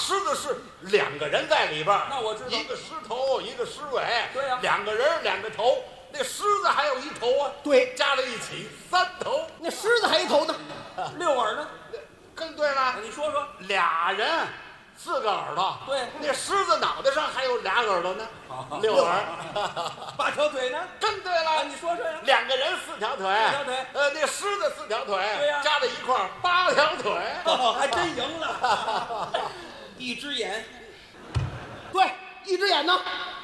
狮子是2个人在里边， 那我知道， 一个狮头，一个狮尾， 对呀 ，2个人2个头，那狮子还有1头啊， 对， 加在一起3头， 那狮子还一头呢， 6耳呢？ 更对了， 你说说 ，2人4个耳朵， 对， 那狮子脑袋上还有2耳朵呢，6耳 ，8条腿呢？ 更对了， 你说说呀 ，2个人4条腿 ，4条腿， 那狮子4条腿， 对呀， 加在一块儿8条腿， 还真赢了。1只眼， 对，1只眼呢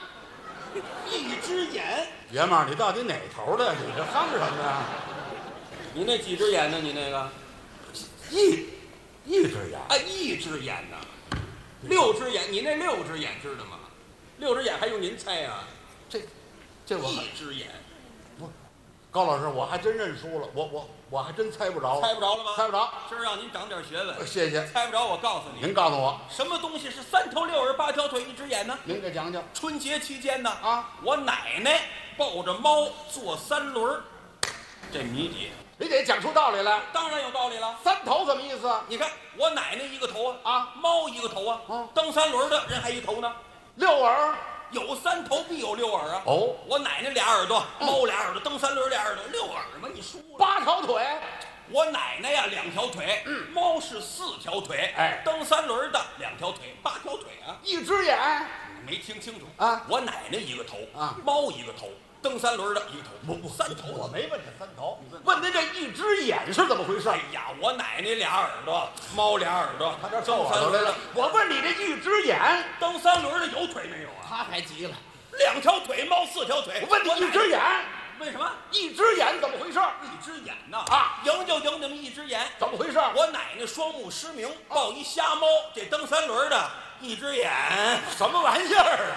，1只眼。 爷们儿，你到底哪头的？你这哼什么呀？ 你那几只眼呢？你那个一只眼， 哎，1只眼呢？6只眼，你那6只眼知道吗？6只眼还用您猜啊？ 这我 1只眼， 不，高老师，我还真认输了，我还真猜不着， 猜不着了吗？ 猜不着， 今儿让您长点学问。 谢谢。 猜不着，我告诉你， 您告诉我， 什么东西是3头6耳8条腿1只眼呢？ 您给讲讲。 春节期间呢， 啊， 我奶奶抱着猫坐3轮，这谜底你得讲出道理来。 当然有道理了。 3头什么意思？ 你看我奶奶1个头啊， 猫1个头啊，蹬3轮的人还1头呢。 6耳， 有3头必有6耳啊。 哦， 我奶奶俩耳朵，猫俩耳朵，蹬3轮俩耳朵，6耳嘛，你输了。 8条腿， 我奶奶呀2条腿，猫是4条腿， 哎， 蹬3轮的2条腿，8条腿啊。 1只眼， 没听清楚啊？ 我奶奶1个头啊， 猫1个头，蹬3轮的1个头，不3头。 我没问这3头，问您这1只眼是怎么回事？ 哎呀，我奶奶俩耳朵，猫俩耳朵， 他这蹬3轮的。 我问你这1只眼， 蹬3轮的有腿没有啊？ 他还急了 2条腿，猫4条腿。 我问你1只眼， 为什么 1只眼怎么回事？ 1只眼呢？ 啊， 赢就赢那么1只眼， 怎么回事？ 我奶奶双目失明，抱一瞎猫，这蹬3轮的1只眼， 什么玩意儿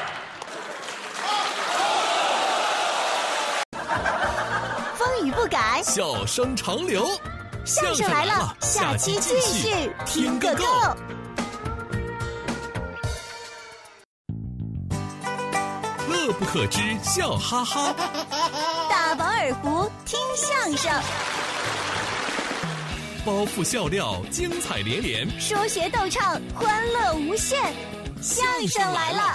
啊？风雨不改， 笑声长流。 相声来了，下期继续听个够。 乐不可支，笑哈哈。 大饱耳福，听相声。 包袱笑料，精彩连连。 说学逗唱，欢乐无限。相声来了。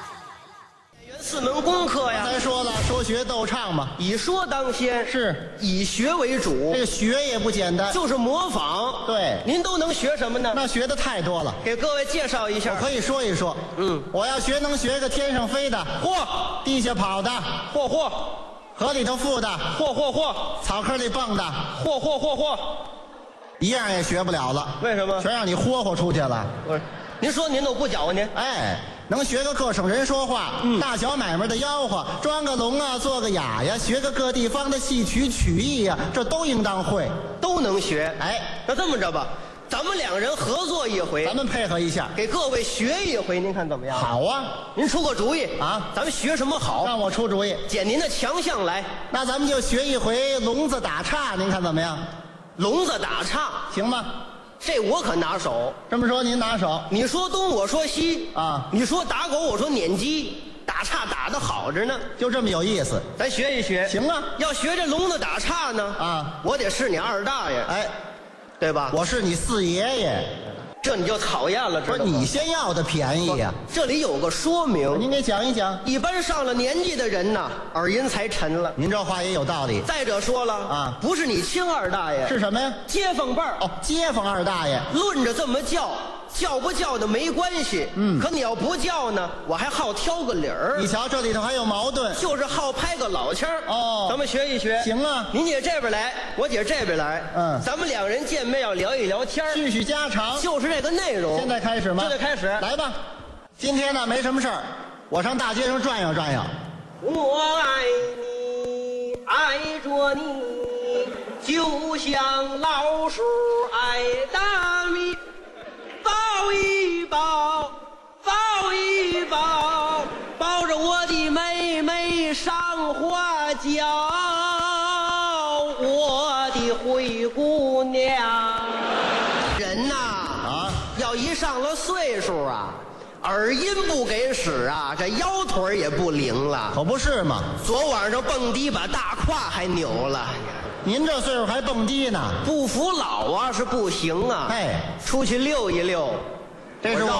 4门功课呀， 才说了，说学逗唱嘛， 以说当先， 是以学为主。 这个学也不简单， 就是模仿。 对， 您都能学什么呢？ 那学的太多了， 给各位介绍一下。 我可以说一说。我要学能学个天上飞的， 嚯， 地下跑的， 嚯， 河里头浮的， 嚯， 草坑里蹦的， 嚯， 一样也学不了了。 为什么？ 全让你霍出去了。 不是，您说您都不搅和您。 哎。 能学个各省人说话，大小买卖的吆喝，装个聋啊，做个哑呀，学个各地方的戏曲曲艺呀，这都应当会， 都能学。 哎， 那这么着吧，咱们2人合作一回， 咱们配合一下， 给各位学一回，您看怎么样？ 好啊， 您出个主意啊， 咱们学什么好？ 让我出主意， 捡您的强项来。 那咱们就学一回聋子打岔，您看怎么样？ 聋子打岔行吗？ 这我可拿手。 这么说您拿手， 你说东我说西啊， 你说打狗我说撵鸡，打岔打得好着呢， 就这么有意思。 咱学一学。 行啊， 要学这聋子打岔呢啊， 我得是你二大爷， 哎， 对吧？ 我是你四爷爷， 这你就讨厌了，知道吗？ 不是你先要的便宜呀。 这里有个说明， 您给讲一讲。 一般上了年纪的人呐，耳音才沉了。 您这话也有道理。 再者说了啊， 不是你亲二大爷， 是什么呀？ 街坊辈儿。 哦，街坊二大爷。 论着这么叫，叫不叫的没关系。可你要不叫呢，我还好挑个理儿。 你瞧这里头还有矛盾， 就是好拍个老腔儿。 哦， 咱们学一学。 行啊， 您姐这边来，我姐这边来。咱们2人见面要聊一聊天， 叙叙家常， 就是这个内容。 现在开始吗？ 现在开始， 来吧。今天呢没什么事儿，我上大街上转悠转悠。 我爱你，爱着你，就像老鼠爱大米。抱一抱，抱一抱，抱着我的妹妹上花轿，我的灰姑娘。人呐，要一上了岁数啊，耳音不给使啊，这腰腿也不灵了， 可不是嘛。 昨晚上蹦迪把大胯还扭了。 您这岁数还蹦迪呢？ 不服老啊是不行啊。 哎， 出去溜一溜， 这是我